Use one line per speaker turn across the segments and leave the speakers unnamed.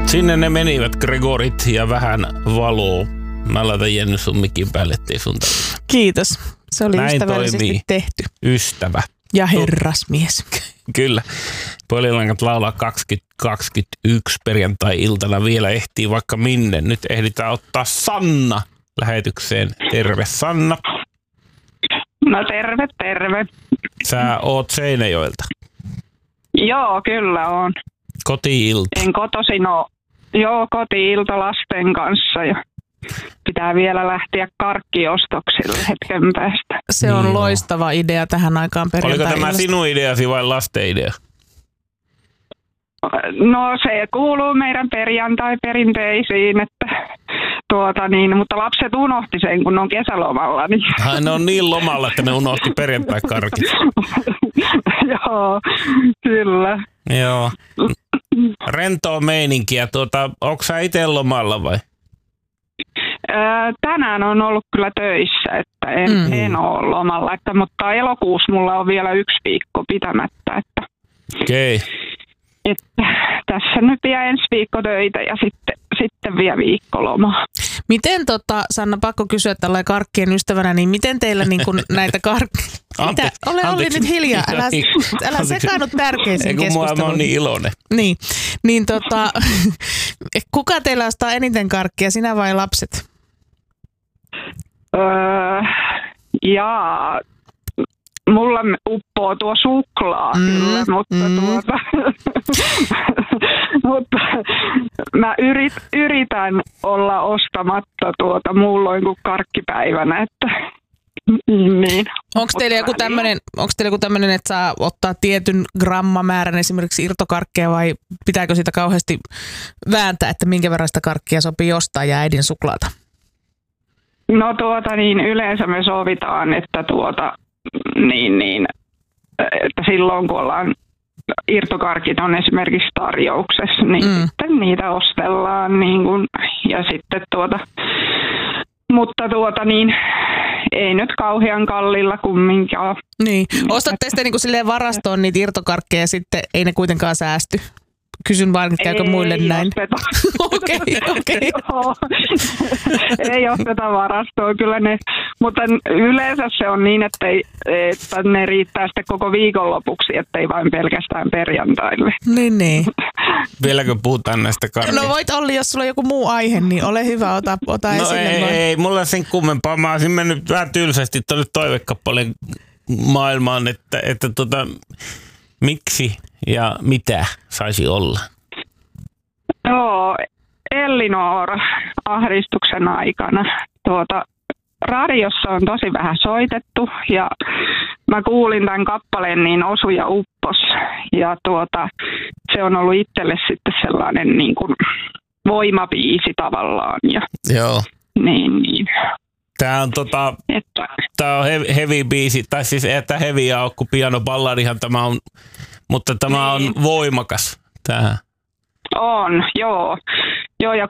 Sinne ne menivät, Gregorit, ja vähän valoa. Mä laitan Jenny sun mikin päälle, ettei sun tarvitse.
Kiitos. Se oli
Näin
ystävällisesti
toimii
tehty.
Ystävä.
Ja herrasmies.
Kyllä. Pohjolangat laulaa 2021 perjantai-iltana. Vielä ehtii vaikka minne. Nyt ehditään ottaa Sanna lähetykseen. Terve, Sanna.
No terve.
Sä oot Seinäjoelta.
Joo, kyllä on.
Koti-ilta.
En kotoisin ole. Joo, koti-ilta lasten kanssa ja pitää vielä lähteä karkkiostoksille hetken päästä.
Se on loistava idea tähän aikaan perjantai-illasta.
Oliko tämä sinun ideasi vai lasten idea?
No se kuuluu meidän perjantai-perinteisiin, että mutta lapset unohti sen, kun on kesälomalla. Niin.
Ne on niin lomalla, että ne unohti perjantai-karkit.
Joo, kyllä.
Joo. Rentoa meininkiä. Onko sä itse lomalla vai?
Tänään on ollut kyllä töissä, että en ole lomalla, mutta elokuussa mulla on vielä 1 viikko pitämättä.
Okei.
Että tässä nyt vielä ensi viikko töitä ja sitten vielä viikko lomaa.
Miten Sanna, pakko kysyä tällä karkkien ystävänä, niin miten teillä niin kun näitä karkkia... Ole nyt hiljaa, älä sekaannut tärkeisiin keskusteluun.
Mä oon niin iloinen.
Niin, kuka teillä ostaa eniten karkkia, sinä vai lapset?
Jaa, mulla uppoo tuo suklaa kyllä, mutta mä yritän olla ostamatta muulloin kuin karkkipäivänä, että niin.
Onko teillä joku tämmöinen, että saa ottaa tietyn grammamäärän esimerkiksi irtokarkkeja vai pitääkö sitä kauheasti vääntää, että minkä verran sitä karkkia sopii ostaa ja äidin suklaata?
No yleensä me sovitaan, että että silloin kun ollaan irtokarkit on esimerkiksi tarjouksessa, niin sitten niitä ostellaan niin kun, ja sitten mutta ei nyt kauhean kallilla kumminkaan.
Niin. Ostatte sitten niin silleen varastoon niitä irtokarkkeja ja sitten ei ne kuitenkaan säästy? Kysyn vaan, että käykö muille näin? Okei.
Ei osteta varastoa kyllä ne, mutta yleensä se on niin, että ne riittää sitten koko viikonlopuksi, ettei vain pelkästään perjantaille.
Niin.
Vieläkö puhutaan näistä karkeista?
No voit Olli, jos sulla on joku muu aihe, niin ole hyvä, ota esille.
No ei, mulla sen kummempaa. Mä olisin mennyt vähän tylsästi tuonne toivekappaleen maailmaan, että miksi ja mitä saisi olla?
Joo, Ellinor ahdistuksen aikana. Radiossa on tosi vähän soitettu ja mä kuulin tämän kappaleen, niin osui ja uppos. Ja se on ollut itselle sitten sellainen niin kuin voimabiisi tavallaan. Ja,
joo.
Niin.
Tämä on heavy biisi, tai siis ei tämä heavy ole kuin pianoballadihan tämä on, mutta tämä on voimakas tähän.
On, joo. Joo, ja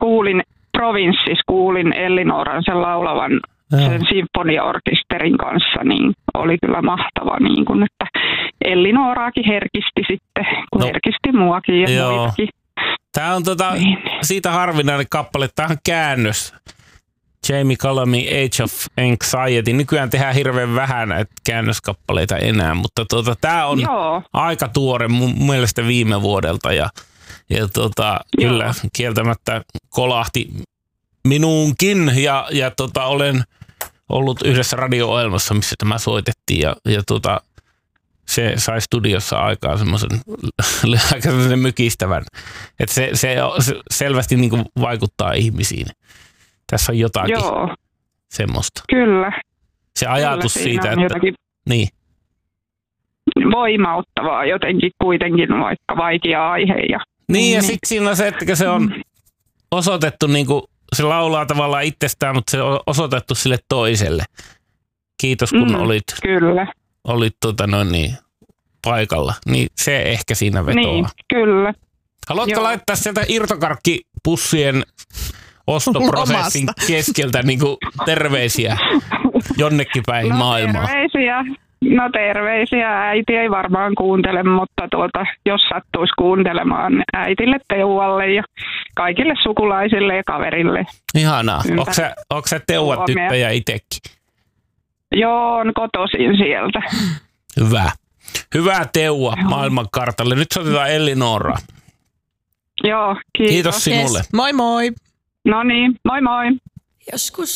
kuulin Ellinoran sen laulavan sen sinfoniaorkesterin kanssa, niin oli kyllä mahtava, niin kun, että Ellinoraakin herkisti sitten, kun herkisti muakin ja muitakin.
Tämä on siitä harvinainen kappale, tämä on käännös. Jamie Cullum, Age of Anxiety. Nykyään tehdään hirveän vähän näitä käännöskappaleita enää, mutta tämä on aika tuore mun mielestä viime vuodelta ja kyllä kieltämättä kolahti minuunkin ja olen ollut yhdessä radio-ohjelmassa, missä tämä soitettiin ja se sai studiossa aikaan semmoisen mykistävän, että se selvästi niin kuin vaikuttaa ihmisiin. Tässä on jotakin semmoista.
Kyllä.
Se ajatus
kyllä
siitä, että niin.
Voimauttavaa jotenkin kuitenkin, vaikka vaikea aihe.
Niin, ja sitten siinä on se, että se on osoitettu, niin kuin, se laulaa tavallaan itsestään, mutta se on osoitettu sille toiselle. Kiitos, kun olit paikalla. Niin se ehkä siinä vetoaa.
Niin, kyllä.
Haluatko laittaa sieltä irtokarkkipussien ostoprosessin keskeltä niin kuin terveisiä jonnekin päin maailmaa?
Terveisiä. Äiti ei varmaan kuuntele, mutta jos sattuisi kuuntelemaan äitille Teualle ja kaikille sukulaisille ja kaverille.
Ihanaa. Onko sä Teuvan tyttöjä itsekin?
Joo, on kotoisin sieltä.
Hyvä. Hyvää Teua maailmankartalle. Nyt soitetaan Ellinora.
Joo, kiitos.
Kiitos sinulle.
Yes. Moi moi.
No niin, moi moi.
Joskus